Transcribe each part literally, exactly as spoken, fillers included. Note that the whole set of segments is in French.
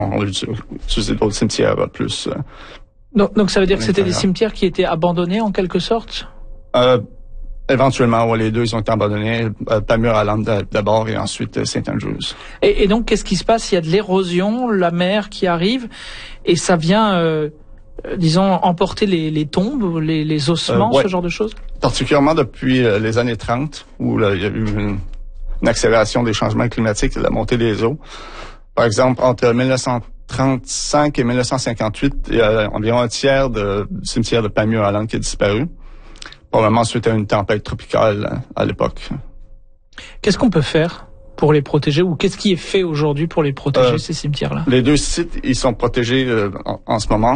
On a utilisé d'autres cimetières plus... Euh, donc, donc ça veut dire que c'était des cimetières qui étaient abandonnés en quelque sorte? Euh, éventuellement, ouais, les deux, ils ont été abandonnés. Euh, Palmyra-Island d'abord et ensuite euh, Saint Andrews. Et, et donc, qu'est-ce qui se passe? Il y a de l'érosion, la mer qui arrive, et ça vient, euh, euh, disons, emporter les, les tombes, les, les ossements, euh, ouais. ce genre de choses? Particulièrement depuis euh, les années trente, où là, il y a eu une, une accélération des changements climatiques et de la montée des eaux. Par exemple, entre mille neuf cent trente-cinq et mille neuf cent cinquante-huit, il y a environ un tiers de, du cimetière de Palmyra-Island qui a disparu. Probablement suite à une tempête tropicale à l'époque. Qu'est-ce qu'on peut faire pour les protéger, ou qu'est-ce qui est fait aujourd'hui pour les protéger, euh, ces cimetières-là? Les deux sites, ils sont protégés euh, en, en ce moment.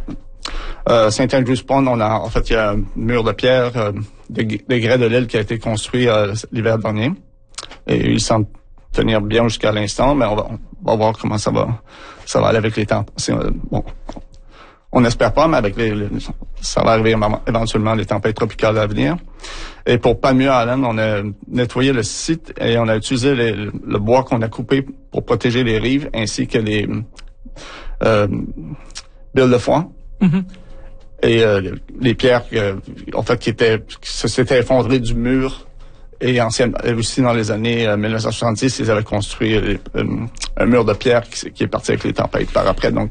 Euh, Saint Andrews Pond, on a, en fait, il y a un mur de pierre euh, des, des grès de l'île qui a été construit euh, l'hiver dernier. Et il semble tenir bien jusqu'à l'instant, mais on va, on va voir comment ça va, ça va aller avec les temps. Euh, bon, on n'espère pas, mais avec les, les, ça va arriver éventuellement les tempêtes tropicales à venir. Et pour Palmyra-Island, on a nettoyé le site et on a utilisé les, le bois qu'on a coupé pour protéger les rives, ainsi que les euh, billes de foin. Mm-hmm. Et euh, les pierres, euh, en fait, qui étaient, qui se s'étaient effondrées du mur. Et anciennement, aussi dans les années euh, mille neuf cent soixante-dix, ils avaient construit euh, un mur de pierre qui, qui est parti avec les tempêtes par après. Donc,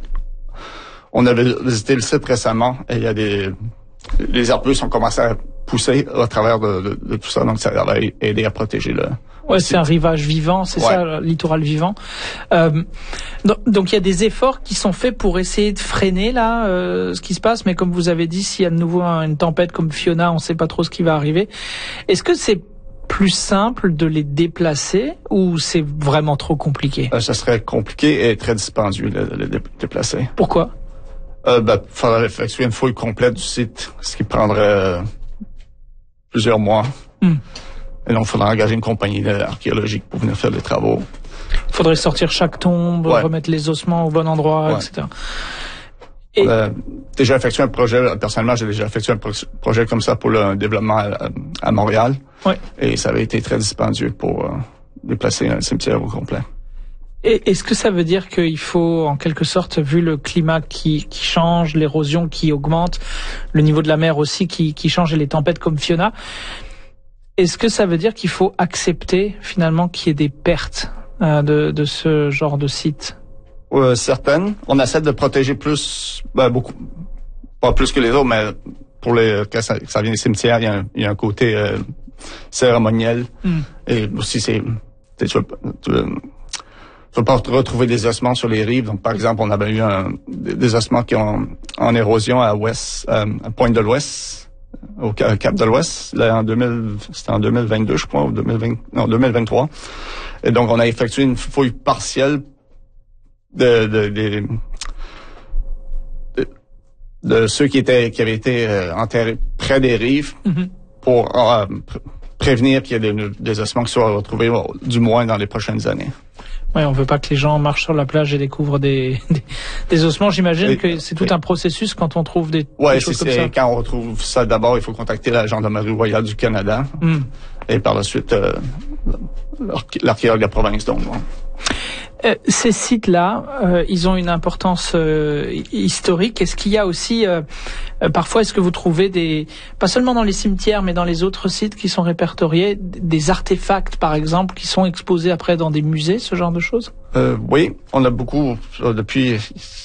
on avait visité le site récemment et il y a des, les arbustes ont commencé à pousser à travers de, de, de tout ça. Donc, ça va aider à protéger le. Ouais, c'est un rivage vivant, c'est ouais. ça, le littoral vivant. Euh, donc, donc, il y a des efforts qui sont faits pour essayer de freiner là euh, ce qui se passe. Mais comme vous avez dit, s'il y a de nouveau une tempête comme Fiona, on ne sait pas trop ce qui va arriver. Est-ce que c'est plus simple de les déplacer ou c'est vraiment trop compliqué? Euh, ça serait compliqué et très dispendieux de les dé- déplacer. Pourquoi? Euh, ben, il faudrait effectuer une fouille complète du site, ce qui prendrait euh, plusieurs mois. Mm. Et donc, il faudrait engager une compagnie archéologique pour venir faire des travaux. Il faudrait sortir chaque tombe, ouais. remettre les ossements au bon endroit, ouais. et cetera. Et... On a déjà effectué un projet, personnellement, j'ai déjà effectué un pro- projet comme ça pour le développement à, à Montréal. Ouais. Et ça avait été très dispendieux pour euh, déplacer un cimetière au complet. Et est-ce que ça veut dire qu'il faut, en quelque sorte, vu le climat qui, qui change, l'érosion qui augmente, le niveau de la mer aussi qui, qui change et les tempêtes comme Fiona, est-ce que ça veut dire qu'il faut accepter finalement qu'il y ait des pertes euh, de, de ce genre de site? Euh, certaines. On essaie de protéger plus, ben, beaucoup, pas plus que les autres, mais pour les, quand ça, ça vient des cimetières, il y a un, il y a un côté euh, cérémoniel. Mm. Et aussi, c'est, tu veux, tu veux, tu veux pas retrouver des ossements sur les rives. Donc, par exemple, on avait eu un, des ossements qui ont en érosion à Ouest, euh, à Pointe de l'Ouest, au Cap de l'Ouest. Là, en deux mille, c'était en deux mille vingt-deux, je crois, ou deux mille vingt, non, deux mille vingt-trois. Et donc, on a effectué une fouille partielle De, de, de, de, de ceux qui étaient qui avaient été euh, enterrés près des rives mm-hmm. pour euh, pr- prévenir qu'il y ait des, des ossements qui soient retrouvés, du moins dans les prochaines années. Oui, on veut pas que les gens marchent sur la plage et découvrent des, des, des ossements. J'imagine et, que c'est tout et, un processus quand on trouve des, ouais, des choses c'est, comme c'est, ça. Quand on retrouve ça, d'abord, il faut contacter la Gendarmerie royale du Canada mm. et par la suite euh, l'archéologue de la province. Donc, bon. Euh, ces sites-là, euh, ils ont une importance euh, historique. Est-ce qu'il y a aussi, euh, euh, parfois, est-ce que vous trouvez des, pas seulement dans les cimetières, mais dans les autres sites qui sont répertoriés, des artefacts, par exemple, qui sont exposés après dans des musées, ce genre de choses? Euh, oui, on a beaucoup, euh, depuis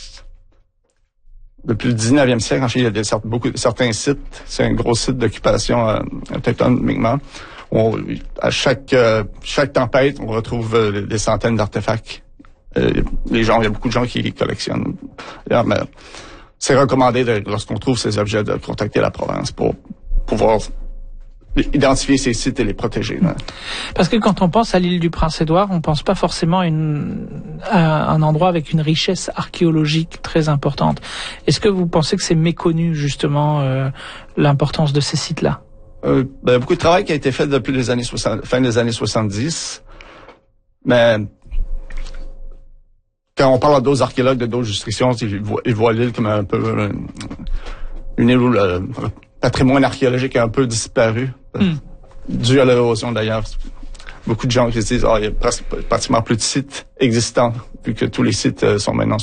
depuis le dix-neuvième siècle, en fait, il y a des, beaucoup, certains sites, c'est un gros site d'occupation euh, autochtone Mi'kmaq. On, à chaque euh, chaque tempête, on retrouve euh, des centaines d'artefacts. Euh, les gens, il y a beaucoup de gens qui les collectionnent. Alors, mais c'est recommandé de, lorsqu'on trouve ces objets de contacter la province pour pouvoir identifier ces sites et les protéger. Là. Parce que quand on pense à l'île du Prince-Édouard, on pense pas forcément à, une, à un endroit avec une richesse archéologique très importante. Est-ce que vous pensez que c'est méconnu justement euh, l'importance de ces sites-là? Euh, ben, beaucoup de travail qui a été fait depuis les années soixante, fin des années soixante-dix. Mais quand on parle à d'autres archéologues de d'autres juridictions, ils voient, ils voient l'île comme un peu une, une île où le patrimoine archéologique est un peu disparu, mm. dû à l'érosion d'ailleurs. Beaucoup de gens qui se disent, ah, oh, il y a presque, pratiquement plus de sites existants, vu que tous les sites sont maintenant